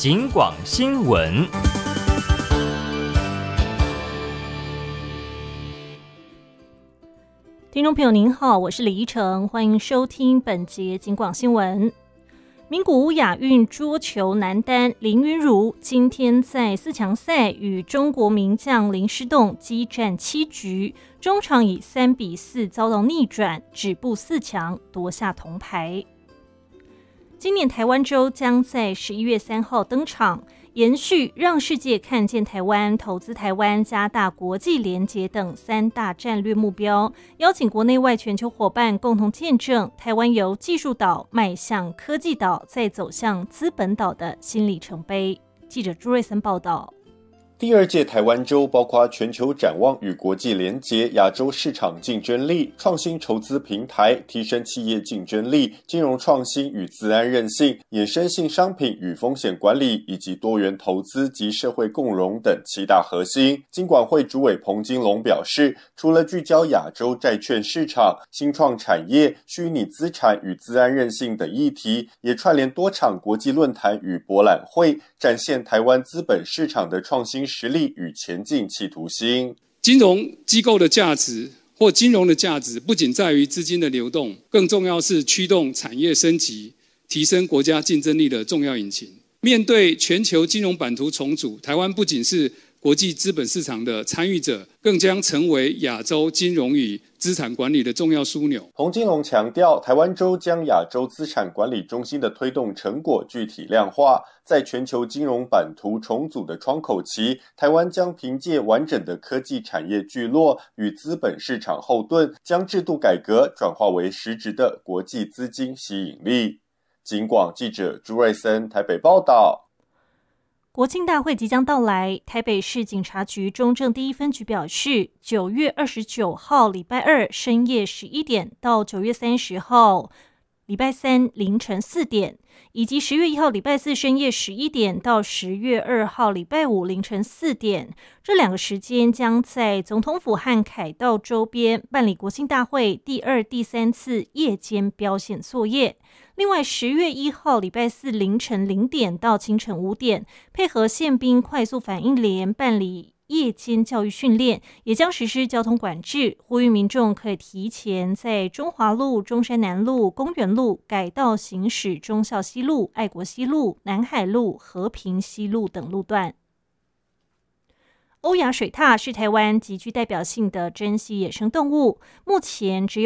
警广新闻。 听众朋友您好，我是李依晨，欢迎收听本节警广新闻。名古屋亚运桌球男单林昀儒今天在4强赛与中国名将林诗栋激战7局，中场以3-4遭到逆转，止步4强，夺下铜牌。今年台湾周将在11月3号登场，延续让世界看见台湾、投资台湾、加大国际连结等3大战略目标，邀请国内外全球伙伴共同见证台湾由技术岛迈向科技岛，再走向资本岛的新里程碑。记者朱瑞森报道。 第2届台湾周包括全球展望与国际连结、亚洲市场竞争力、创新筹资平台、提升企业竞争力、金融创新与资安韧性、衍生性商品与风险管理，以及多元投资及社会共融等7大核心。金管会主委彭金龙表示，除了聚焦亚洲债券市场、新创产业、虚拟资产与资安韧性等议题，也串联多场国际论坛与博览会，展现台湾资本市场的创新实力与前进企图心。 金融机构的价值或金融的价值不仅在于资金的流动，更重要是驱动产业升级、提升国家竞争力的重要引擎。面对全球金融版图重组，台湾不仅是国际资本市场的参与者，更将成为亚洲金融与资产管理的重要枢纽。 彭金龙强调，台湾周将亚洲资产管理中心的推动成果具体量化，在全球金融版图重组的窗口期，台湾将凭借完整的科技产业聚落与资本市场后盾，将制度改革转化为实质的国际资金吸引力。警广记者朱瑞森台北报道。 国庆大会即将到来，台北市警察局中正第1分局表示，9月29号礼拜二深夜11点到9月30号礼拜三凌晨4点，以及10月1号礼拜四深夜11点到10月2号礼拜五凌晨4点，这2个时间将在总统府和凯道周边办理国庆大会第2、第3次夜间标线作业。另外10月1号礼拜四凌晨0点到清晨5点，配合宪兵快速反应连办理夜间教育训练，也将实施交通管制，呼吁民众可以提前在中华路、中山南路、公园路改道行驶忠孝西路、爱国西路、南海路、和平西路等路段。欧亚水獭是台湾极具代表性的珍稀野生动物，目前只有